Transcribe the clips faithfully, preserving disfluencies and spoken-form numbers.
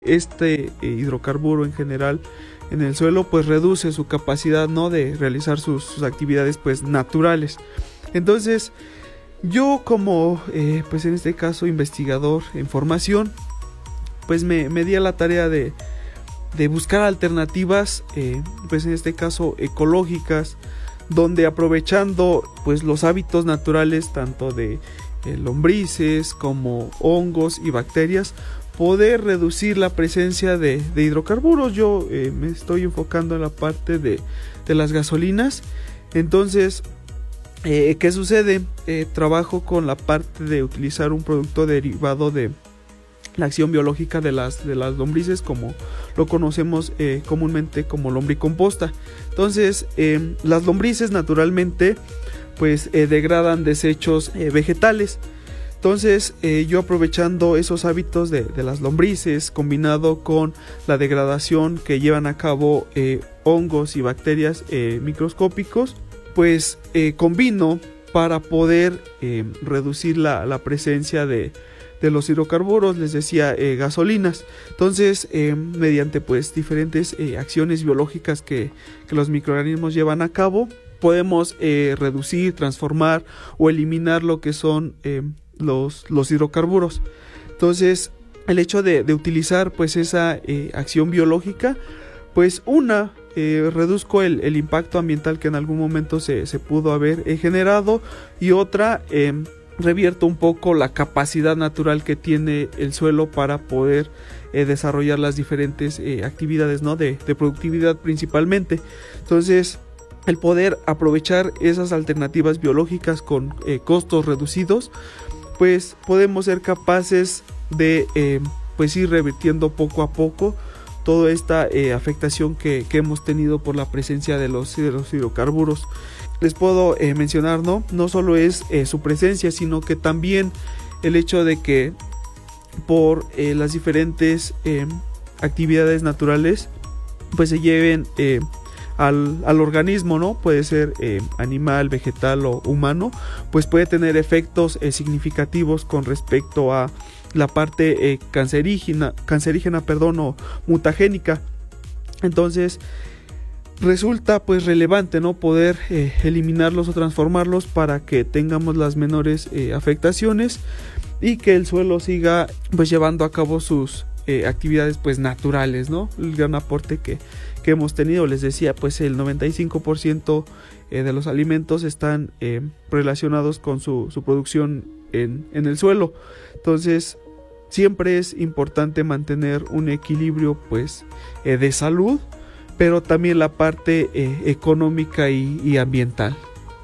Este eh, hidrocarburo en general en el suelo pues reduce su capacidad, ¿no?, de realizar sus, sus actividades pues naturales. Entonces yo como eh, pues en este caso investigador en formación pues me, me di a la tarea de, de buscar alternativas eh, pues en este caso ecológicas, donde aprovechando pues los hábitos naturales tanto de eh, lombrices como hongos y bacterias, poder reducir la presencia de, de hidrocarburos. Yo eh, me estoy enfocando en la parte de, de las gasolinas. Entonces, eh, ¿qué sucede? Eh, trabajo con la parte de utilizar un producto derivado de la acción biológica de las, de las lombrices, como lo conocemos eh, comúnmente como lombricomposta. Entonces, eh, las lombrices naturalmente pues eh, degradan desechos eh, vegetales. Entonces eh, yo aprovechando esos hábitos de, de las lombrices combinado con la degradación que llevan a cabo eh, hongos y bacterias eh, microscópicos, pues eh, combino para poder eh, reducir la, la presencia de, de los hidrocarburos, les decía eh, gasolinas. Entonces eh, mediante pues diferentes eh, acciones biológicas que, que los microorganismos llevan a cabo, podemos eh, reducir, transformar o eliminar lo que son eh, Los, los hidrocarburos. Entonces el hecho de, de utilizar pues esa eh, acción biológica, pues una eh, reduzco el, el impacto ambiental que en algún momento se, se pudo haber eh, generado, y otra eh, revierto un poco la capacidad natural que tiene el suelo para poder eh, desarrollar las diferentes eh, actividades, ¿no?, de, de productividad principalmente. Entonces el poder aprovechar esas alternativas biológicas con eh, costos reducidos, pues podemos ser capaces de eh, pues ir revirtiendo poco a poco toda esta eh, afectación que, que hemos tenido por la presencia de los, de los hidrocarburos. Les puedo eh, mencionar, ¿no? No solo es eh, su presencia, sino que también el hecho de que por eh, las diferentes eh, actividades naturales pues se lleven eh, Al, al organismo, ¿no? Puede ser eh, animal, vegetal o humano, pues puede tener efectos eh, significativos con respecto a la parte eh, cancerígena, cancerígena, perdón, o mutagénica. Entonces resulta pues relevante, ¿no?, poder eh, eliminarlos o transformarlos para que tengamos las menores eh, afectaciones y que el suelo siga pues llevando a cabo sus eh, actividades pues naturales, ¿no? El gran aporte que que hemos tenido, les decía, pues el noventa y cinco por ciento eh, de los alimentos están eh, relacionados con su, su producción en, en el suelo. Entonces siempre es importante mantener un equilibrio pues eh, de salud, pero también la parte eh, económica y, y ambiental.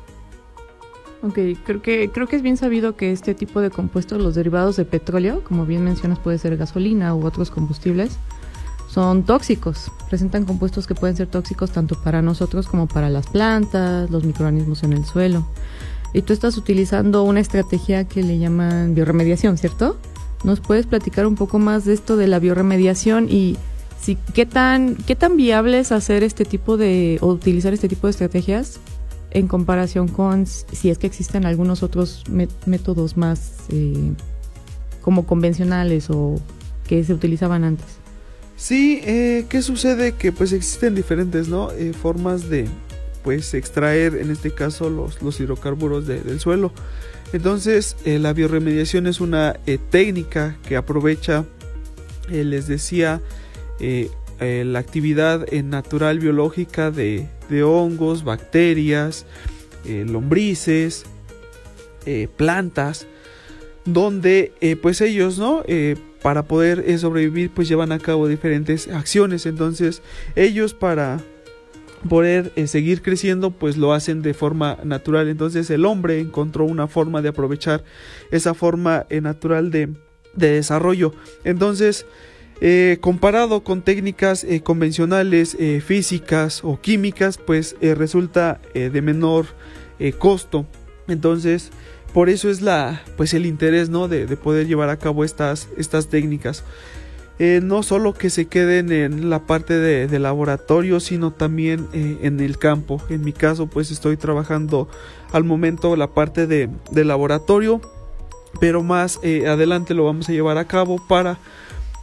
Ok, creo que, creo que es bien sabido que este tipo de compuestos, los derivados de petróleo, como bien mencionas, puede ser gasolina u otros combustibles, son tóxicos, presentan compuestos que pueden ser tóxicos tanto para nosotros como para las plantas, los microorganismos en el suelo. Y tú estás utilizando una estrategia que le llaman bioremediación, ¿cierto? ¿Nos puedes platicar un poco más de esto de la bioremediación y si, qué tan, qué tan viable es hacer este tipo de, o utilizar este tipo de estrategias en comparación con si es que existen algunos otros met- métodos más eh, como convencionales o que se utilizaban antes? Sí, eh, ¿qué sucede? Que pues existen diferentes, ¿no? Eh, formas de pues extraer, en este caso, los, los hidrocarburos de, del suelo. Entonces, eh, la bioremediación es una eh, técnica que aprovecha, eh, les decía, eh, eh, la actividad eh, natural biológica de, de hongos, bacterias, eh, lombrices, eh, plantas, donde eh, pues ellos, ¿no? Eh, para poder eh, sobrevivir pues llevan a cabo diferentes acciones. Entonces ellos para poder eh, seguir creciendo pues lo hacen de forma natural. Entonces el hombre encontró una forma de aprovechar esa forma eh, natural de, de desarrollo. Entonces eh, comparado con técnicas eh, convencionales, eh, físicas o químicas, pues eh, resulta eh, de menor eh, costo. Entonces por eso es la pues el interés, ¿no?, de, de poder llevar a cabo estas, estas técnicas. Eh, no solo que se queden en la parte de, de laboratorio, sino también eh, en el campo. En mi caso pues estoy trabajando al momento la parte de, de laboratorio, pero más eh, adelante lo vamos a llevar a cabo para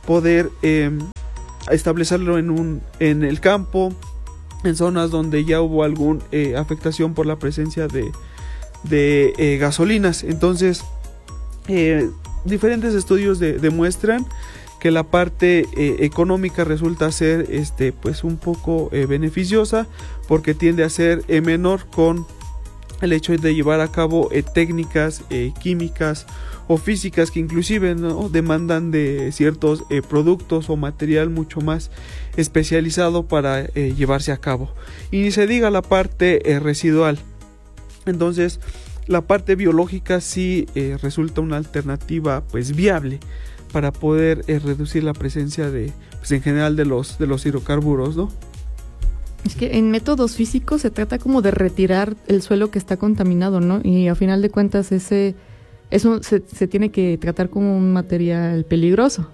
poder eh, establecerlo en, un, en el campo, en zonas donde ya hubo alguna eh, afectación por la presencia de, de eh, gasolinas. Entonces, eh, diferentes estudios de, demuestran que la parte eh, económica resulta ser este, pues un poco eh, beneficiosa, porque tiende a ser eh, menor con el hecho de llevar a cabo eh, técnicas eh, químicas o físicas que inclusive, ¿no?, demandan de ciertos eh, productos o material mucho más especializado para eh, llevarse a cabo. Y ni se diga la parte eh, residual. Entonces, la parte biológica sí eh, resulta una alternativa pues viable para poder eh, reducir la presencia de, pues, en general de los, de los hidrocarburos, ¿no? Es que en métodos físicos se trata como de retirar el suelo que está contaminado, ¿no? Y a final de cuentas ese eso se, se tiene que tratar como un material peligroso.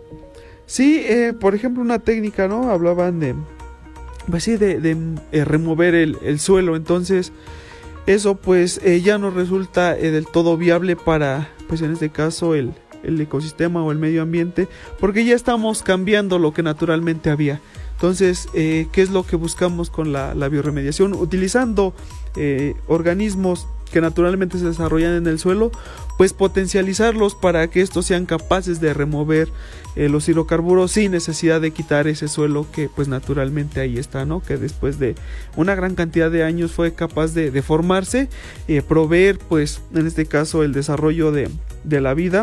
Sí, eh, por ejemplo, una técnica, ¿no? Hablaban de, pues sí, de, de eh, remover el, el suelo. Entonces, eso pues eh, ya no resulta eh, del todo viable para, pues en este caso, el, el ecosistema o el medio ambiente, porque ya estamos cambiando lo que naturalmente había. Entonces, eh, ¿qué es lo que buscamos con la, la bioremediación? Utilizando eh, organismos que naturalmente se desarrollan en el suelo, pues potencializarlos para que estos sean capaces de remover eh, los hidrocarburos sin necesidad de quitar ese suelo que pues naturalmente ahí está, ¿no? Que después de una gran cantidad de años fue capaz de, de formarse, eh, proveer pues en este caso el desarrollo de, de la vida,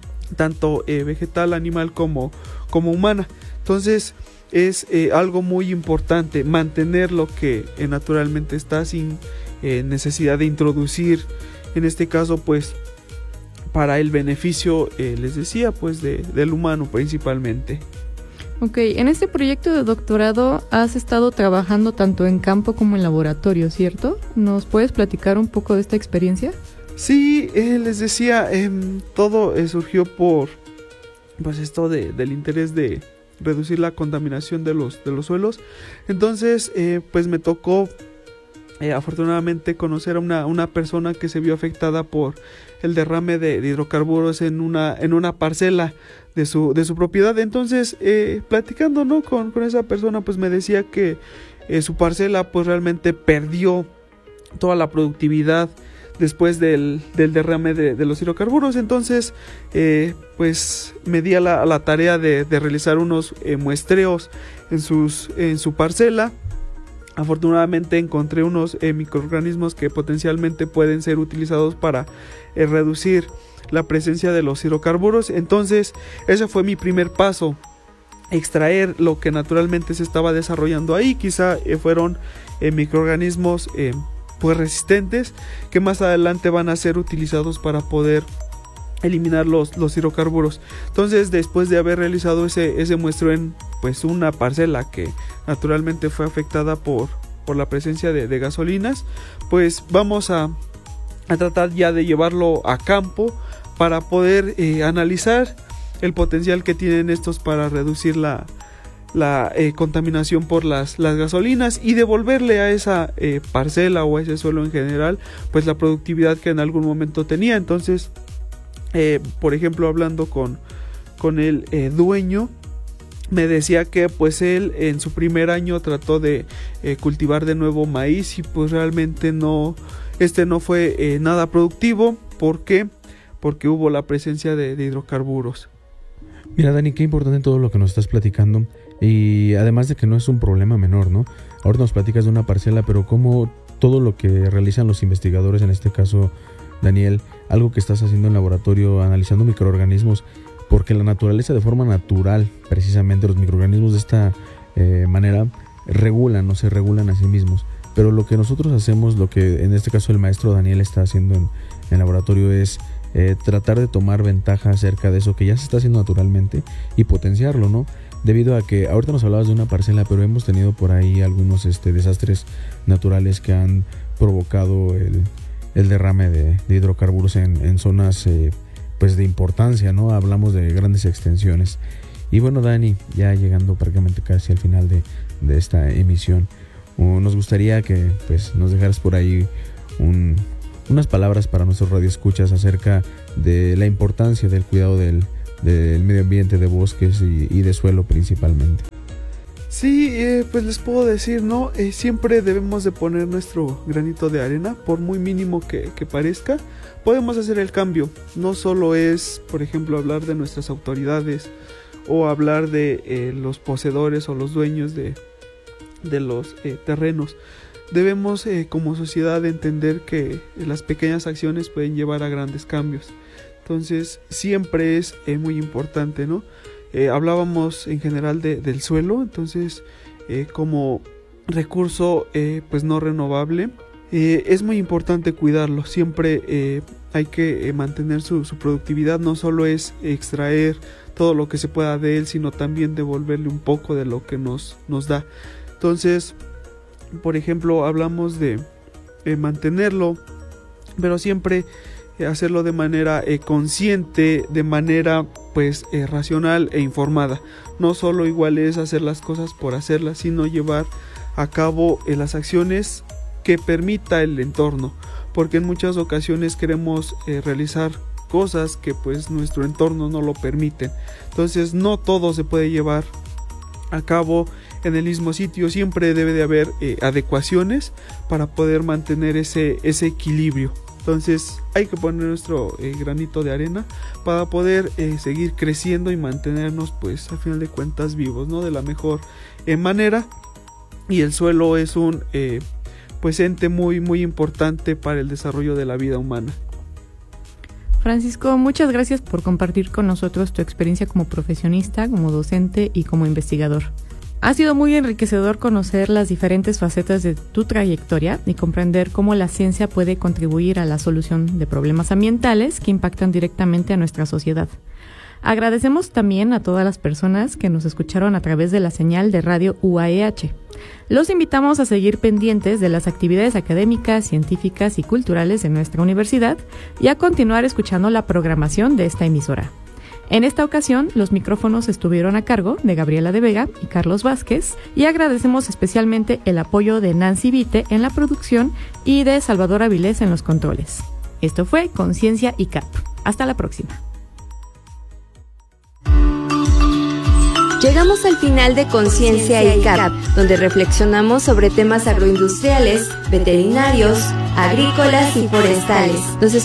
tanto eh, vegetal, animal como, como humana. Entonces, es eh, algo muy importante mantener lo que eh, naturalmente está sin eh, necesidad de introducir, en este caso pues para el beneficio, eh, les decía, pues de, del humano principalmente. Ok, en este proyecto de doctorado has estado trabajando tanto en campo como en laboratorio, ¿cierto? ¿Nos puedes platicar un poco de esta experiencia? Sí, eh, les decía, eh, todo eh, surgió por pues esto de, del interés de reducir la contaminación de los, de los suelos. Entonces eh, pues me tocó eh, afortunadamente conocer a una, una persona que se vio afectada por el derrame de, de hidrocarburos en una, en una parcela de su, de su propiedad. Entonces eh, platicando, ¿no?, con, con esa persona, pues me decía que eh, su parcela pues realmente perdió toda la productividad después del, del derrame de, de los hidrocarburos. Entonces eh, pues me di a la, a la tarea de, de realizar unos eh, muestreos en, sus, en su parcela. Afortunadamente encontré unos eh, microorganismos que potencialmente pueden ser utilizados para eh, reducir la presencia de los hidrocarburos. Entonces ese fue mi primer paso, extraer lo que naturalmente se estaba desarrollando ahí. Quizá eh, fueron eh, microorganismos eh, pues resistentes, que más adelante van a ser utilizados para poder eliminar los, los hidrocarburos. Entonces, después de haber realizado ese, ese muestreo en pues una parcela que naturalmente fue afectada por, por la presencia de, de gasolinas, pues vamos a, a tratar ya de llevarlo a campo para poder eh, analizar el potencial que tienen estos para reducir la la eh, contaminación por las, las gasolinas y devolverle a esa eh, parcela o a ese suelo en general pues la productividad que en algún momento tenía. Entonces eh, por ejemplo, hablando con, con el eh, dueño, me decía que pues él en su primer año trató de eh, cultivar de nuevo maíz y pues realmente no, este no fue eh, nada productivo. ¿Por qué? Porque hubo la presencia de, de hidrocarburos. Mira, Dani, qué importante todo lo que nos estás platicando. Y además de que no es un problema menor, ¿no? Ahora nos platicas de una parcela, pero como todo lo que realizan los investigadores, en este caso, Daniel, algo que estás haciendo en laboratorio, analizando microorganismos, porque la naturaleza de forma natural, precisamente los microorganismos de esta eh, manera, regulan o se regulan a sí mismos. Pero lo que nosotros hacemos, lo que en este caso el maestro Daniel está haciendo en, en laboratorio es eh, tratar de tomar ventaja acerca de eso que ya se está haciendo naturalmente y potenciarlo, ¿no? Debido a que ahorita nos hablabas de una parcela, pero hemos tenido por ahí algunos este, desastres naturales que han provocado el, el derrame de, de hidrocarburos en, en zonas eh, pues de importancia, ¿no? Hablamos de grandes extensiones. Y bueno, Dani, ya llegando prácticamente casi al final de, de esta emisión, uh, nos gustaría que pues nos dejaras por ahí un, unas palabras para nuestros radioescuchas acerca de la importancia del cuidado del del medio ambiente, de bosques y, y de suelo principalmente. Sí, eh, pues les puedo decir, ¿no? Eh, siempre debemos de poner nuestro granito de arena, por muy mínimo que, que parezca, podemos hacer el cambio. No solo es, por ejemplo, hablar de nuestras autoridades o hablar de eh, los poseedores o los dueños de, de los eh, terrenos. Debemos eh, como sociedad entender que las pequeñas acciones pueden llevar a grandes cambios. Entonces siempre es eh, muy importante, ¿no? Eh, hablábamos en general de, del suelo, entonces eh, como recurso eh, pues no renovable, eh, es muy importante cuidarlo. Siempre eh, hay que eh, mantener su, su productividad. No solo es extraer todo lo que se pueda de él, sino también devolverle un poco de lo que nos, nos da. Entonces, por ejemplo, hablamos de eh, mantenerlo, pero siempre eh, hacerlo de manera eh, consciente, de manera pues eh, racional e informada. No solo igual es hacer las cosas por hacerlas, sino llevar a cabo eh, las acciones que permita el entorno, porque en muchas ocasiones queremos eh, realizar cosas que pues nuestro entorno no lo permiten. Entonces no todo se puede llevar a cabo en el mismo sitio. Siempre debe de haber eh, adecuaciones para poder mantener ese, ese equilibrio. Entonces hay que poner nuestro eh, granito de arena para poder eh, seguir creciendo y mantenernos pues al final de cuentas vivos, ¿no? De la mejor eh, manera. Y el suelo es un eh, pues ente muy muy importante para el desarrollo de la vida humana. Francisco, muchas gracias por compartir con nosotros tu experiencia como profesionista, como docente y como investigador. Ha sido muy enriquecedor conocer las diferentes facetas de tu trayectoria y comprender cómo la ciencia puede contribuir a la solución de problemas ambientales que impactan directamente a nuestra sociedad. Agradecemos también a todas las personas que nos escucharon a través de la señal de radio U A E H. Los invitamos a seguir pendientes de las actividades académicas, científicas y culturales de nuestra universidad y a continuar escuchando la programación de esta emisora. En esta ocasión, los micrófonos estuvieron a cargo de Gabriela de Vega y Carlos Vázquez, y agradecemos especialmente el apoyo de Nancy Vite en la producción y de Salvador Avilés en los controles. Esto fue Conciencia I C A P. Hasta la próxima. Llegamos al final de Conciencia I C A P, donde reflexionamos sobre temas agroindustriales, veterinarios, agrícolas y forestales. Nos